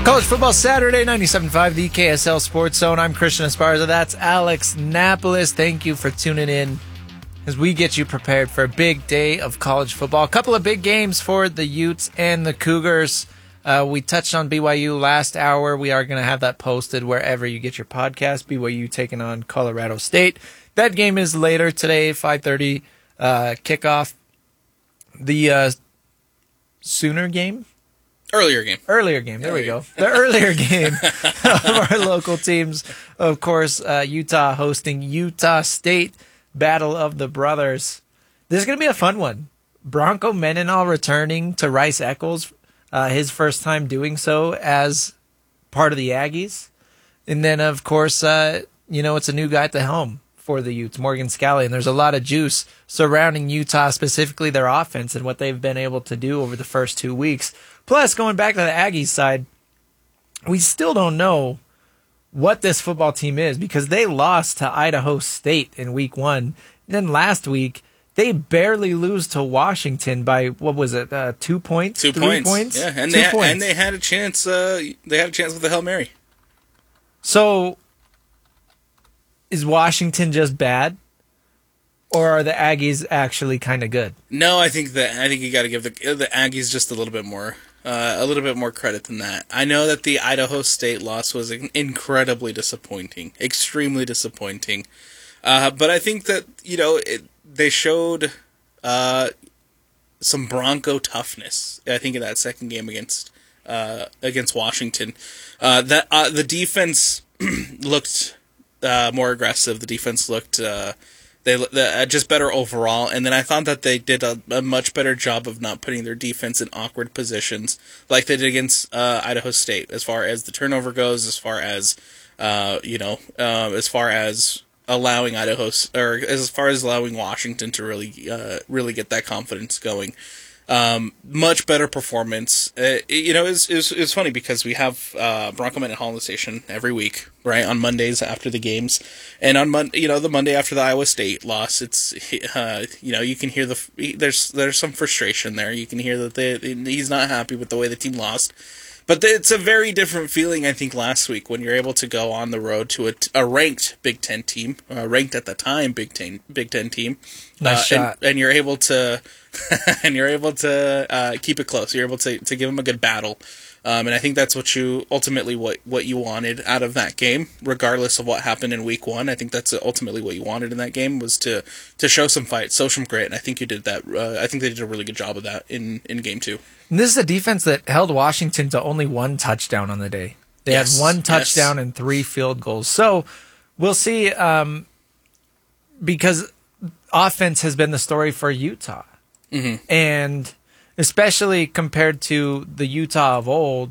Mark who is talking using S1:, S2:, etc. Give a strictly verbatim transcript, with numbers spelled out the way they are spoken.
S1: College Football Saturday, ninety-seven point five, the K S L Sports Zone. I'm Christian Esparza. That's Alex Napolis. Thank you for tuning in as we get you prepared for a big day of college football. A couple of big games for the Utes and the Cougars. Uh, we touched on B Y U last hour. We are going to have that posted wherever you get your podcast. B Y U taking on Colorado State. That game is later today, five thirty uh, kickoff. The uh, Sooner game?
S2: Earlier game.
S1: Earlier game. There we go. The earlier game of our local teams. Of course, uh, Utah hosting Utah State. Battle of the Brothers. This is going to be a fun one. Bronco Mendenhall returning to Rice Eccles. Uh, his first time doing so as part of the Aggies. And then, of course, uh, you know, it's a new guy at the helm for the Utes, Morgan Scalley. And there's a lot of juice surrounding Utah, specifically their offense and what they've been able to do over the first two weeks. Plus, going back to the Aggies side, we still don't know what this football team is because they lost to Idaho State in week one. And then last week, they barely lose to Washington by, what was it, uh, two points?
S2: Two
S1: Three
S2: points.
S1: points?
S2: Yeah, and,
S1: two
S2: they,
S1: points.
S2: and they had a chance. Uh, they had a chance with the Hail Mary.
S1: So, is Washington just bad? Or are the Aggies actually kind of good?
S2: No, I think that I think you got to give the the Aggies just a little bit more, uh, a little bit more credit than that. I know that the Idaho State loss was incredibly disappointing, extremely disappointing. Uh, but I think that you know it, they showed uh, some Bronco toughness. I think in that second game against uh, against Washington, uh, that uh, the defense looked uh, more aggressive. The defense looked. Uh, They uh, just better overall, and then I thought that they did a, a much better job of not putting their defense in awkward positions like they did against uh, Idaho State, as far as the turnover goes, as far as uh, you know, uh, as far as allowing Idaho or as far as allowing Washington to really, uh, really get that confidence going. Um, much better performance. Uh, you know, it's, it's, it's funny because we have, uh, Bronco Mendenhall on the station every week, right? On Mondays after the games. And on Mon- you know, the Monday after the Iowa State loss, it's, uh, you know, you can hear the, there's, there's some frustration there. You can hear that they, he's not happy with the way the team lost. But it's a very different feeling, I think, last week when you're able to go on the road to a, a ranked Big Ten team, uh, ranked at the time Big Ten Big Ten team,
S1: nice
S2: uh,
S1: shot,
S2: and, and you're able to, and you're able to uh, keep it close. You're able to to give them a good battle, um, and I think that's what you ultimately what, what you wanted out of that game, regardless of what happened in week one. I think that's ultimately what you wanted in that game was to to show some fight, show some grit, and I think you did that. Uh, I think they did a really good job of that in, in game two.
S1: And this is a defense that held Washington to only one touchdown on the day. They yes, had one touchdown yes. and three field goals. So we'll see, um, because offense has been the story for Utah.
S2: Mm-hmm.
S1: And especially compared to the Utah of old,